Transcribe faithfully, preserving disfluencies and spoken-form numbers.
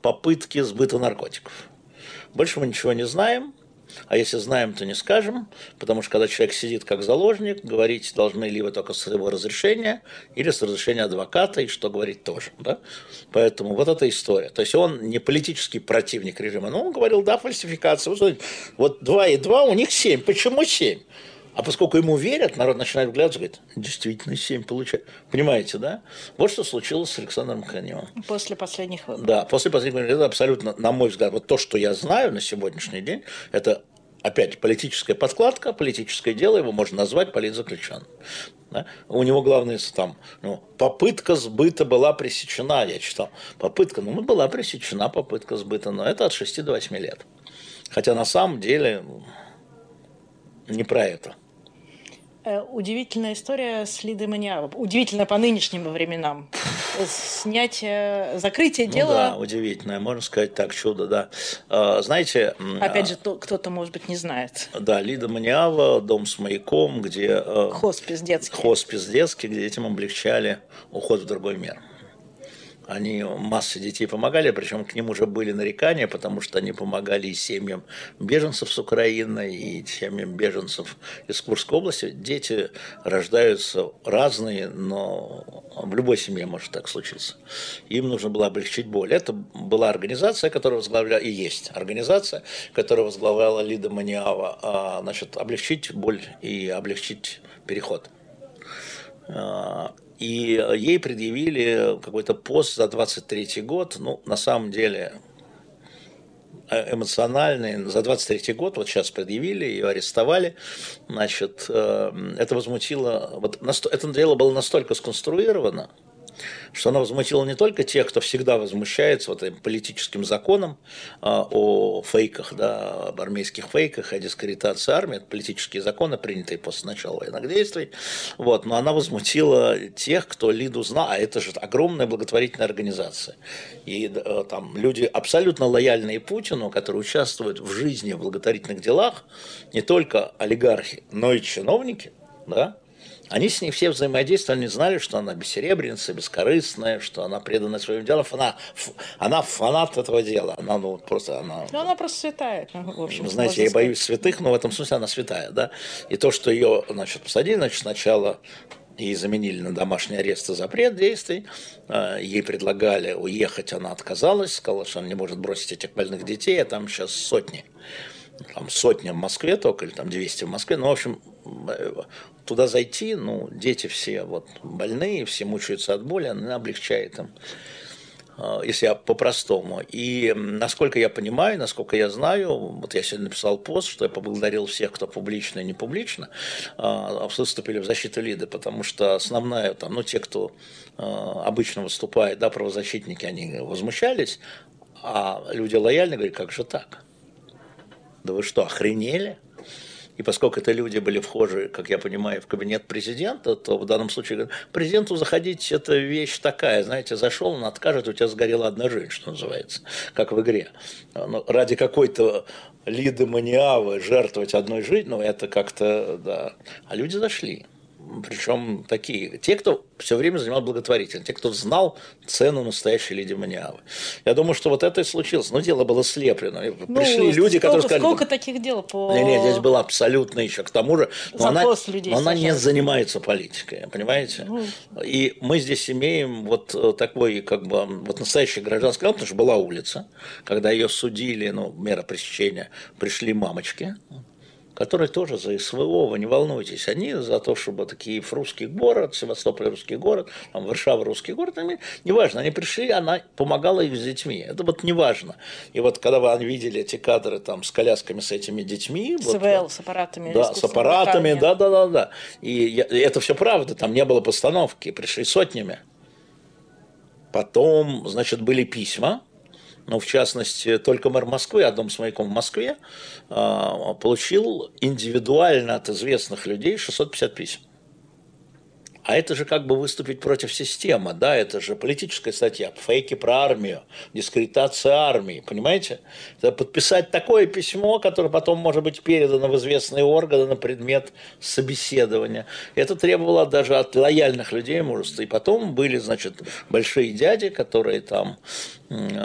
попытки сбыта наркотиков. Больше мы ничего не знаем. А если знаем, то не скажем, потому что когда человек сидит как заложник, говорить должны либо только с его разрешения, или с разрешения адвоката, и что говорить тоже. Да? Поэтому вот эта история. То есть он не политический противник режима, но он говорил, да, фальсификация. Вот два и два, у них семь. Почему семь? А поскольку ему верят, народ начинает вглядываться и говорит, действительно, семь получается. Понимаете, да? Вот что случилось с Александром Коневым. После последних выборов. Да, после последних выборов. Это абсолютно, на мой взгляд, вот то, что я знаю на сегодняшний день, это опять политическая подкладка, политическое дело, его можно назвать политзаключенным. Да? У него главное, там, ну, попытка сбыта была пресечена, я читал. Попытка, ну, была пресечена попытка сбыта, но это от шести до восьми лет. Хотя на самом деле не про это. Удивительная история с Лидой Маниавой. Удивительная по нынешним временам. Снятие, закрытие дела. Ну да, удивительное, можно сказать так, чудо, да. Знаете... Опять же, кто-то, может быть, не знает. Да, Лида Маниава, дом с маяком, где... Хоспис детский. Хоспис детский, где детям облегчали уход в другой мир. Они массе детей помогали, причем к ним уже были нарекания, потому что они помогали и семьям беженцев с Украины, и семьям беженцев из Курской области. Дети рождаются разные, но в любой семье может так случиться. Им нужно было облегчить боль. Это была организация, которая возглавляла, и есть организация, которая возглавляла Лида Маниава, значит, облегчить боль и облегчить переход. И ей предъявили какой-то пост за двадцать третий год, ну, на самом деле, эмоциональный, за двадцать третий год, вот сейчас предъявили, ее арестовали, значит, это возмутило, вот это дело было настолько сконструировано, что она возмутила не только тех, кто всегда возмущается вот этим политическим законом а, о фейках, да, об армейских фейках, о дискредитации армии, это политические законы, принятые после начала военных действий, вот, но она возмутила тех, кто Лиду знал, а это же огромная благотворительная организация, и а, там люди абсолютно лояльные Путину, которые участвуют в жизни, в благотворительных делах, не только олигархи, но и чиновники, да. Они с ней все взаимодействовали, они знали, что она бессеребренница, бескорыстная, что она предана своим делам, она, она фанат этого дела, она ну, просто... Она, ну, она просто святая, в общем. Знаете, я боюсь святых, но в этом смысле она святая, да. И то, что ее, значит, посадили, значит, сначала ей заменили на домашний арест и запрет действий, ей предлагали уехать, она отказалась, сказала, что она не может бросить этих больных детей, а там сейчас сотни. Там сотня в Москве только, или там двести в Москве, ну, в общем, туда зайти, ну, дети все вот больные, все мучаются от боли, она облегчает им, если я по-простому. И насколько я понимаю, насколько я знаю, вот я сегодня написал пост, что я поблагодарил всех, кто публично и не публично выступили в защиту Лиды, потому что основная, там, ну, те, кто обычно выступает, да, правозащитники, они возмущались, а люди лояльно говорят, как же так? Да вы что, охренели? И поскольку это люди были вхожи, как я понимаю, в кабинет президента, то в данном случае говорят, президенту заходить – это вещь такая, знаете, зашел, он откажет, у тебя сгорела одна жизнь, что называется, как в игре. Но ради какой-то Лиды Маниавы жертвовать одной жизнью, ну, это как-то, да. А люди зашли. Причем такие, те, кто все время занимал благотворительность, те, кто знал цену настоящей Лиды Маниавы. Я думаю, что вот это и случилось. Но дело было слеплено. Ну, пришли люди, сколько, которые сказали... Сколько таких дел по... Нет, нет, здесь было абсолютно еще. К тому же, но она, но она не занимается политикой, понимаете? Ну... И мы здесь имеем вот такой, как бы, вот настоящий гражданский конфликт, потому что была улица, когда ее судили, ну, мера пресечения, пришли мамочки, которые тоже за СВО, вы не волнуйтесь, они за то, чтобы Киев русский город, Севастополь русский город, там, Варшава русский город, они, неважно, они пришли, она помогала их с детьми, это вот неважно. И вот когда вы видели эти кадры там с колясками с этими детьми, с вот, ИВЛ, с аппаратами, да, с аппаратами, да, да, да, да, и, я, и это все правда, там не было постановки, пришли сотнями. Потом, значит, были письма. Ну, в частности, только мэр Москвы, а дом с маяком в Москве, получил индивидуально от известных людей шестьсот пятьдесят писем. А это же как бы выступить против системы, да, это же политическая статья, фейки про армию, дискредитация армии, понимаете? Это подписать такое письмо, которое потом может быть передано в известные органы на предмет собеседования. Это требовало даже от лояльных людей мужества. И потом были, значит, большие дяди, которые там